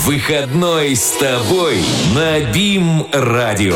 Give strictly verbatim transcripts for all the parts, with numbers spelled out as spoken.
Выходной с тобой на БИМ-радио.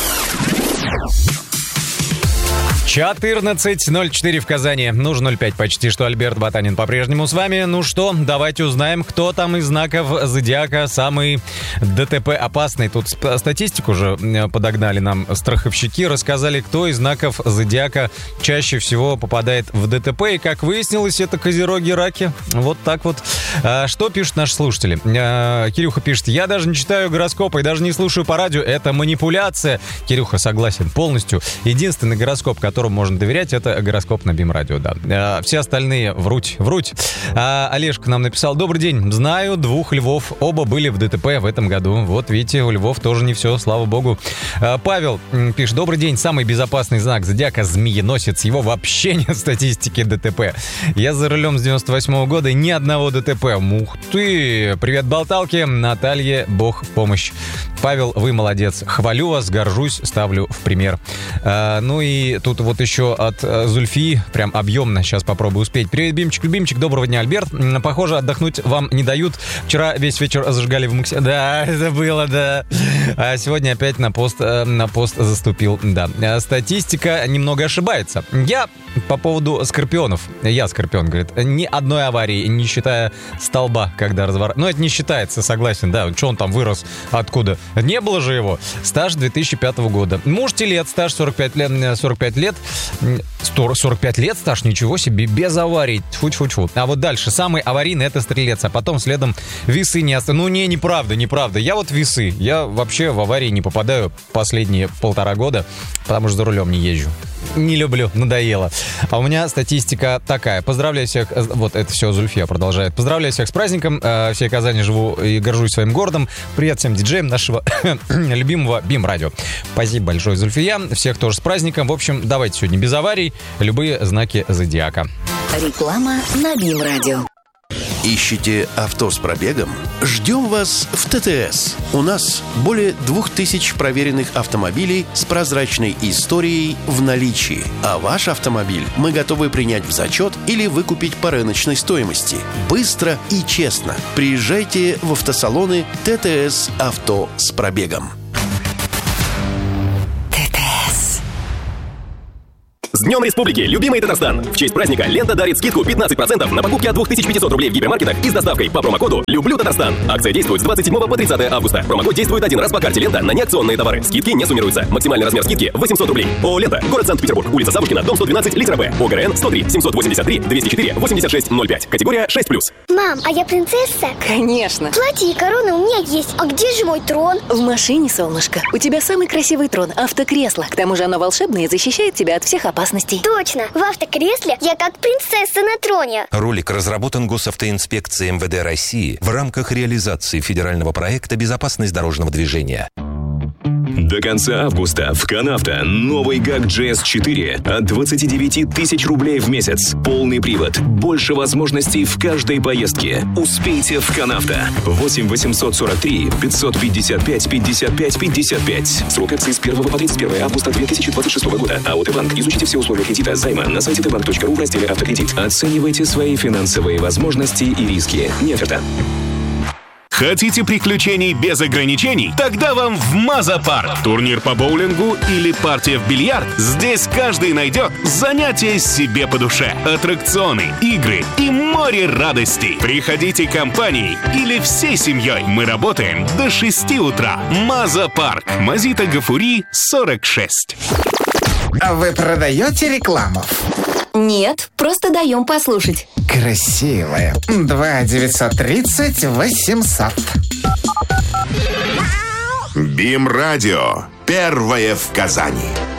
четырнадцать ноль четыре в Казани. Ну, уже ноль пять почти, что Альберт Ботанин по-прежнему с вами. Ну что, давайте узнаем, кто там из знаков зодиака самый ДТП опасный. Тут статистику уже подогнали нам страховщики, рассказали, кто из знаков зодиака чаще всего попадает в ДТП. И, как выяснилось, это козероги, раки. Вот так вот. А что пишут наши слушатели? А, Кирюха пишет: я даже не читаю гороскопы и даже не слушаю по радио. Это манипуляция. Кирюха согласен полностью. Единственный гороскоп, который можно доверять, это гороскоп на БИМ-радио, да. А, все остальные вруть, вруть. А, Олежка нам написал: добрый день, знаю двух львов, оба были в ДТП в этом году. Вот видите, у львов тоже не все, слава богу. А, Павел пишет: добрый день, самый безопасный знак зодиака — змееносец, его вообще нет в статистике ДТП. Я за рулем с девяносто восьмого года, ни одного ДТП. Ух ты! Привет, болталки, Наталье, бог в помощь. Павел, вы молодец, хвалю вас, горжусь, ставлю в пример. А, ну и тут вот еще от э, Зульфии, прям объемно, сейчас попробую успеть. Привет, Бимчик, любимчик, доброго дня, Альберт. Похоже, отдохнуть вам не дают. Вчера весь вечер зажигали в Максе. Да, это было, да. А сегодня опять на пост, э, на пост заступил, да. Статистика немного ошибается. Я по поводу скорпионов, я скорпион, говорит, ни одной аварии, не считая столба, когда разворачивается. Ну, это не считается, согласен, да. Что он там вырос, откуда? Не было же его. Стаж две тысячи пятого года. Муж телет, стаж сорок пять лет, сорок пять лет. сорок пять лет стаж, ничего себе, без аварий. Тьфу-тьфу-тьфу. А вот дальше, самый аварийный — это стрелец, а потом следом весы не ост... Ну, не, неправда, неправда. Я вот весы. Я вообще в аварии не попадаю последние полтора года, потому что за рулем не езжу. Не люблю, надоело. А у меня статистика такая. Поздравляю всех, вот это все Зульфия продолжает. Поздравляю всех с праздником. Всей Казани живу и горжусь своим городом. Привет всем диджеям нашего любимого БИМ-радио. Спасибо большое, Зульфия. Всех тоже с праздником. В общем, давайте сегодня без аварий. Любые знаки зодиака. Реклама на БИМ-радио. Ищете авто с пробегом? Ждем вас в ТТС. У нас более двух тысяч проверенных автомобилей с прозрачной историей в наличии. А ваш автомобиль мы готовы принять в зачет или выкупить по рыночной стоимости. Быстро и честно. Приезжайте в автосалоны ТТС «Авто с пробегом». С Днем Республики, любимый Татарстан! В честь праздника лента дарит скидку пятнадцать процентов на покупки от две тысячи пятьсот рублей в гипермаркетах и с доставкой по промокоду «Люблю Татарстан». Акция действует с двадцать седьмого по тридцатое августа. Промокод действует один раз по карте «Лента» на неакционные товары. Скидки не суммируются. Максимальный размер скидки восемьсот рублей. ООО «Лента», город Санкт-Петербург, улица Савушкина, дом сто двенадцать, литера Б. ОГРН сто три семьсот восемьдесят три двести четыре восемьдесят шесть ноль пять. Категория шесть плюс. Мам, а я принцесса? Конечно. Платье и корона у меня есть. А где же мой трон? В машине, солнышко. У тебя самый красивый трон — автокресло. К тому же оно волшебное и защищает тебя от всех опасностей. Точно. В автокресле я как принцесса на троне. Ролик разработан Госавтоинспекцией эм вэ дэ России в рамках реализации федерального проекта «Безопасность дорожного движения». До конца августа в Канавто новый ГАК джи эс четыре от двадцати девяти тысяч рублей в месяц. Полный привод, больше возможностей в каждой поездке. Успейте в Канавто. восемь восемьсот сорок три пятьсот пятьдесят пять пятьдесят пять пятьдесят пять. Срок акции с первого по тридцать первое августа две тысячи двадцать шестого года. АО «Т-банк». Изучите все условия кредита займа на сайте тэ банк точка ру в разделе «Автокредит». Оценивайте свои финансовые возможности и риски. Не оферта. Хотите приключений без ограничений? Тогда вам в Маза-парк. Турнир по боулингу или партия в бильярд? Здесь каждый найдет занятия себе по душе. Аттракционы, игры и море радостей. Приходите компанией или всей семьей. Мы работаем до шести утра. Маза-парк. Мазита Гафури, сорок шесть. А вы продаете рекламу? Нет, просто даем послушать. Красивая. два девятьсот тридцать восемьсот. БИМ-радио. Первое в Казани.